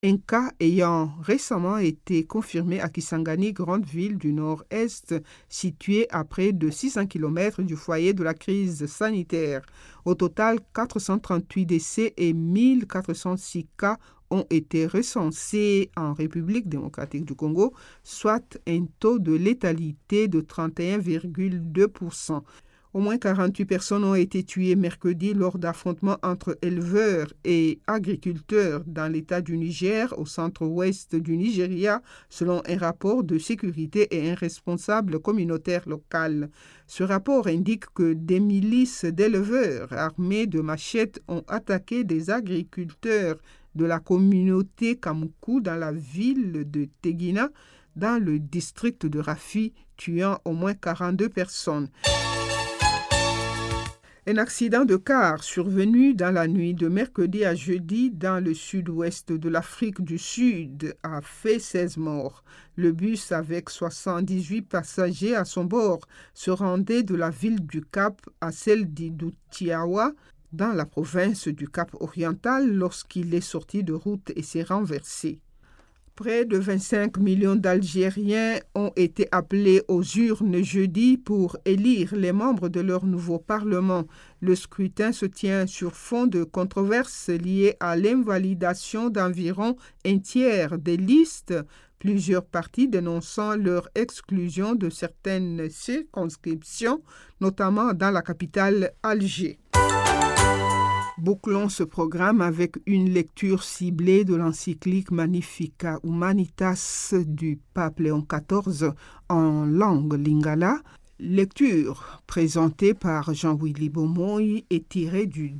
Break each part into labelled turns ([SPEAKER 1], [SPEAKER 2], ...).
[SPEAKER 1] Un cas ayant récemment été confirmé à Kisangani, grande ville du nord-est, située à près de 600 km du foyer de la crise sanitaire. Au total, 438 décès et 1406 cas ont été recensés en République démocratique du Congo, soit un taux de létalité de 31,2%. Au moins 48 personnes ont été tuées mercredi lors d'affrontements entre éleveurs et agriculteurs dans l'État du Niger, au centre-ouest du Nigeria, selon un rapport de sécurité et un responsable communautaire local. Ce rapport indique que des milices d'éleveurs armés de machettes ont attaqué des agriculteurs de la communauté Kamuku dans la ville de Tegina, dans le district de Rafi, tuant au moins 42 personnes. Un accident de car survenu dans la nuit de mercredi à jeudi dans le sud-ouest de l'Afrique du Sud a fait 16 morts. Le bus avec 78 passagers à son bord se rendait de la ville du Cap à celle d'Idutiawa, dans la province du Cap oriental, lorsqu'il est sorti de route et s'est renversé. Près de 25 millions d'Algériens ont été appelés aux urnes jeudi pour élire les membres de leur nouveau Parlement. Le scrutin se tient sur fond de controverses liées à l'invalidation d'environ un tiers des listes, plusieurs partis dénonçant leur exclusion de certaines circonscriptions, notamment dans la capitale Alger. Bouclons ce programme avec une lecture ciblée de l'encyclique Magnificat Humanitas du pape Léon XIV en langue lingala. Lecture présentée par Jean-Willy Bomoy et tirée du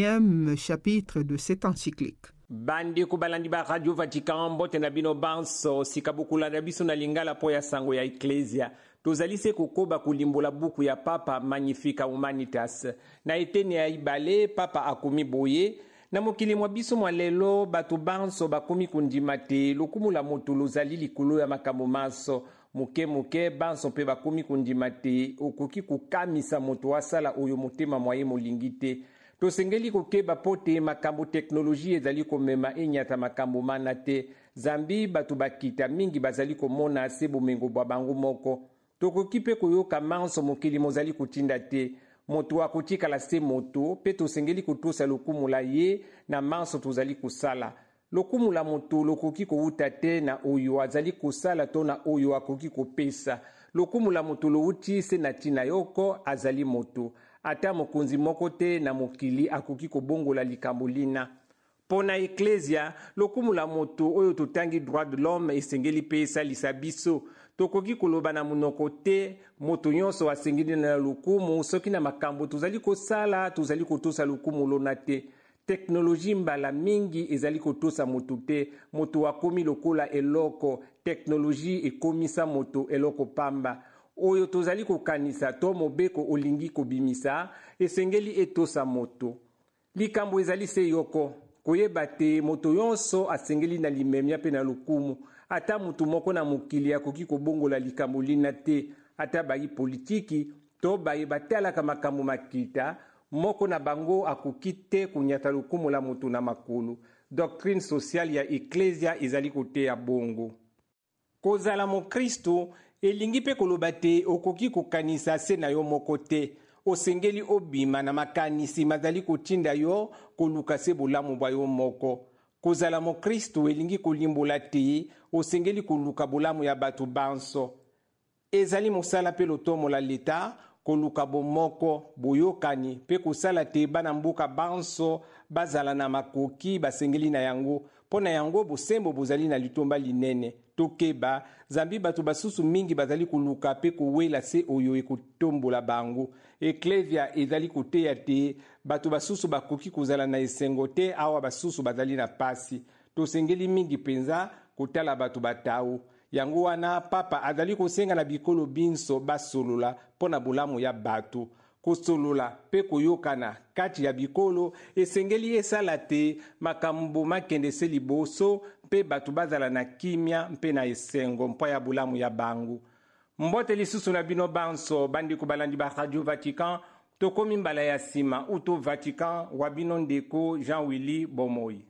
[SPEAKER 1] 2e chapitre de cette encyclique.
[SPEAKER 2] Bandi kubalandi ba Radio Vatican mbote na bino banso sikabukula na biso na lingala po ya sango ya Ecclesia. Tozalise kukoba kulimbola buku ya Papa Magnificat Humanitas. Na eteni ya ibale Papa akumi boye. Na mokili mwa biso mwa lelo batu banso bakomi kundima te lokumu la moto lozali likolo ya makambo maso. Muke banso mpe bakomi kundima te okoki kukamisa moto asala oyo motema mwa ye molingi te. Tosengeli kokeba pote makambo teknoloji ezali komema enyata makambo mana te. Zambi batu bakita mingi bazali komona ase bomengo bwa bango moko. Tokoki pe koyoka manso mokili mozali kutinda te. Moto akotikala se moto, pe tosengeli kotosa lokumu la ye na manso tozali kusala. Lokumu la moto lokoki kouta te na oyo azali kusala to na oyo akoki kopesa. Lokumu la moto louti se na tina yoko azali moto. Ata mokonzi moko te na mokili akoki kobongola likambo lina. Pona Ecclesia, lokumu la moto oyo totangi droit de l'homme esengeli pe esalisa biso. Tokoki koloba na munoko te, moto nyonso asengeli na lokumu, soki na makambo tozali kosala, tozali kotosa lokumu lona te. Teknoloji mbala mingi ezali kotosa moto te, moto akomi lokola eloko, teknoloji ekomisa moto eloko pamba. Oyo tozali kokanisa to mobeko olingi kobimisa, esengeli etosa moto. Likambo ezali se yoko, koyeba te moto yonso asengeli na limemia pe na lokumu. Ata mutu moko na mokili akoki kobongola likambo lina te, ata bayi politiki, to bayi batalaka makambo makita, moko na bango akoki te kunyata lokumu la moto na makulu. Doctrine sociale ya Ecclesia ezali kote ya bongo. Kozala mo Kristo, elingi pe koloba te okoki kokanisa se na yo moko te. Osengeli obima na makanisi mazali kotinda yo koluka se bolamu bwa yo moko. Kozala mo Kristo elingi kolimbola te osengeli koluka bolamu ya batu banso. Ezali mosala pe lotomo la leta koluka bomoko boyokani pe kosala te bana mboka banso bazala na makoki basengeli na yango. Pona yango bosembo bozali na litomba linene. Tokeba, zambi batu basusu mingi bazali koluka pe kowela se oyo ekotombola bango. Ecclesia ezali koteya te, batu basusu bakoki kozala na esengo te awa basusu bazali na pasi. Tosengeli mingi penza kotala batu batau. Yango wana papa azali kosenga na bikolo binso basolola pona bolamu ya batu. Kosolola pe koyokana kati ya bikolo esengeli esala te makambo makende se liboso pe batu bazala na kimia mpe na esengo mpo ya bolamu ya bangu. Mbote lisusu na bino banso bandi kubalandi ba Radio Vatican tokomi mbala ya sima uto Vatican wabino ndeko Jean-Willy Bomoy.